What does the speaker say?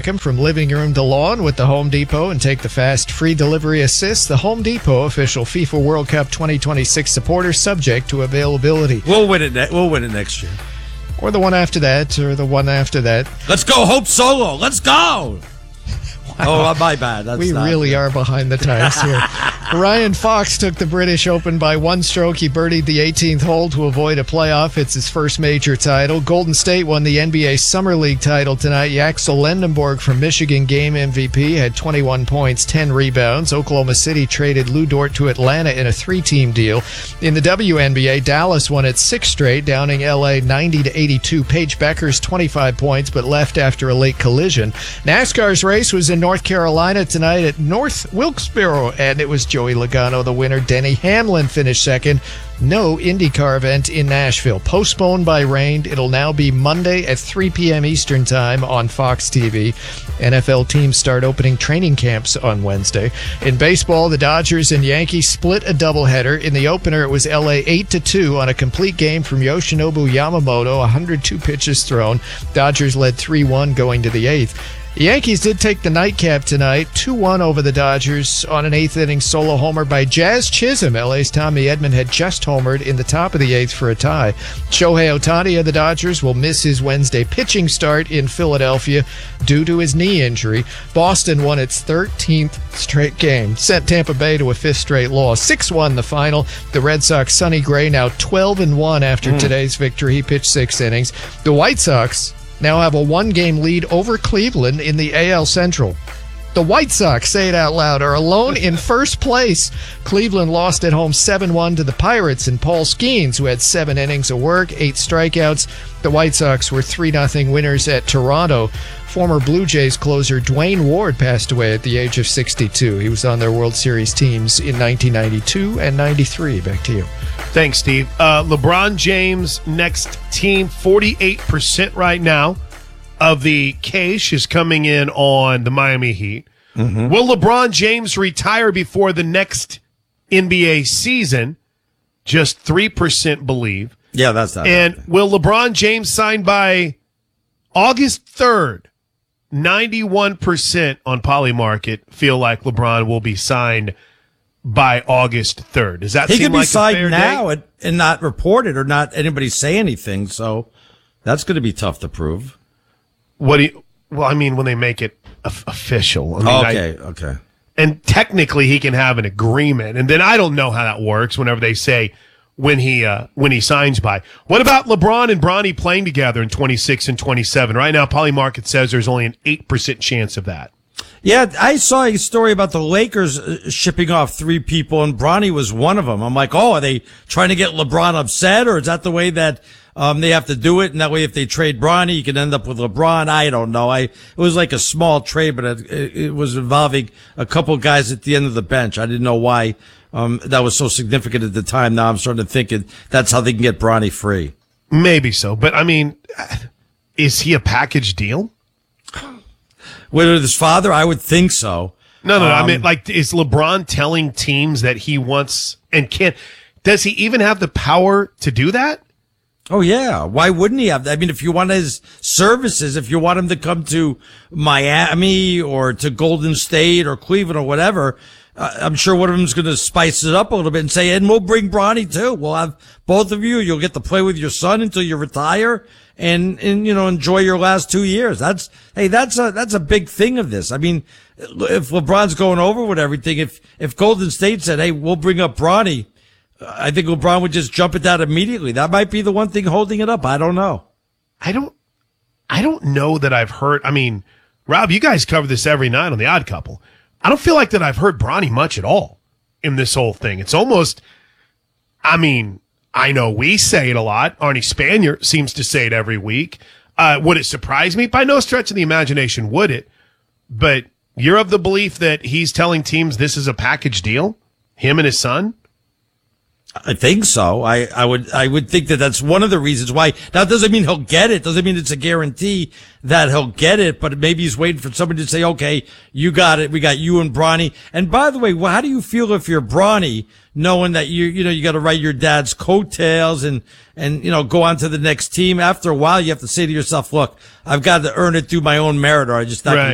Beckham from living room to lawn with the Home Depot and take the fast free delivery assist. The Home Depot, official FIFA World Cup 2026 supporter, subject to availability. We'll win it next year. Or the one after that, or the one after that. Let's go, Hope Solo. Let's go. Wow. Oh, my bad. We really are behind the times here. Ryan Fox took the British Open by one stroke. He birdied the 18th hole to avoid a playoff. It's his first major title. Golden State won the NBA Summer League title tonight. Axel Lendenborg from Michigan, game MVP, had 21 points, 10 rebounds. Oklahoma City traded Lou Dort to Atlanta in a 3-team deal. In the WNBA, Dallas won its 6th straight, downing LA 90-82. Paige Beckers 25 points, but left after a late collision. NASCAR's race was in North Carolina tonight at North Wilkesboro, and it was Joey Logano the winner. Denny Hamlin finished second. No IndyCar event in Nashville. Postponed by rain. It'll now be Monday at 3 p.m. Eastern Time on Fox TV. NFL teams start opening training camps on Wednesday. In baseball, the Dodgers and Yankees split a doubleheader. In the opener, it was LA 8-2 on a complete game from Yoshinobu Yamamoto, 102 pitches thrown. Dodgers led 3-1 going to the 8th. The Yankees did take the nightcap tonight, 2-1 over the Dodgers on an 8th-inning solo homer by Jazz Chisholm. LA's Tommy Edman had just homered in the top of the 8th for a tie. Shohei Ohtani of the Dodgers will miss his Wednesday pitching start in Philadelphia due to his knee injury. Boston won its 13th straight game, sent Tampa Bay to a 5th straight loss. 6-1 the final. The Red Sox' Sonny Gray now 12-1 after today's victory. He pitched 6 innings. The White Sox now have a 1-game lead over Cleveland in the AL Central. The White Sox, say it out loud, are alone in first place. Cleveland lost at home 7-1 to the Pirates, and Paul Skeens, who had 7 innings of work, 8 strikeouts. The White Sox were 3-0 winners at Toronto. Former Blue Jays closer Dwayne Ward passed away at the age of 62. He was on their World Series teams in 1992 and 93. Back to you. Thanks, Steve. LeBron James' next team, 48% right now of the cash is coming in on the Miami Heat. Mm-hmm. Will LeBron James retire before the next NBA season? Just 3% believe. Yeah, that's not. And will LeBron James sign by August 3rd? 91% on Polymarket feel like LeBron will be signed by August 3rd. Does that he seem could be like signed a fair now date? and not reported or not anybody say anything? So that's going to be tough to prove. Well, I mean, when they make it official. I mean, Okay. And technically, he can have an agreement, and then I don't know how that works. Whenever they say when he signs by. What about LeBron and Bronny playing together in 26 and 27? Right now, Polymarket says there's only an 8% chance of that. Yeah, I saw a story about the Lakers shipping off 3 people, and Bronny was one of them. I'm like, are they trying to get LeBron upset, or is that the way that they have to do it? And that way, if they trade Bronny, you can end up with LeBron. I don't know. It was like a small trade, but it was involving a couple guys at the end of the bench. I didn't know why that was so significant at the time. Now I'm starting to think that's how they can get Bronny free. Maybe so, but I mean, is he a package deal? With his father, I would think so. No. I mean, like, is LeBron telling teams that he wants and can't? Does he even have the power to do that? Oh, yeah. Why wouldn't he have that? I mean, if you want his services, if you want him to come to Miami or to Golden State or Cleveland or whatever, I'm sure one of them's going to spice it up a little bit and say, and we'll bring Bronny too. We'll have both of you. You'll get to play with your son until you retire and enjoy your last 2 years. That's a big thing of this. I mean, if LeBron's going over with everything, if Golden State said, hey, we'll bring up Bronny, I think LeBron would just jump at that immediately. That might be the one thing holding it up. I don't know. I don't know that I've heard. I mean, Rob, you guys cover this every night on The Odd Couple. I don't feel like that I've heard Bronny much at all in this whole thing. It's almost, I mean, I know we say it a lot. Arnie Spanier seems to say it every week. Would it surprise me? By no stretch of the imagination would it. But you're of the belief that he's telling teams this is a package deal? Him and his son? I think so. I would think that that's one of the reasons why. Now, it doesn't mean he'll get it. Doesn't mean it's a guarantee that he'll get it, but maybe he's waiting for somebody to say, okay, you got it. We got you and Bronny. And by the way, how do you feel if you're Bronny, knowing that you got to write your dad's coattails and go on to the next team? After a while, you have to say to yourself, look, I've got to earn it through my own merit, or I just not right.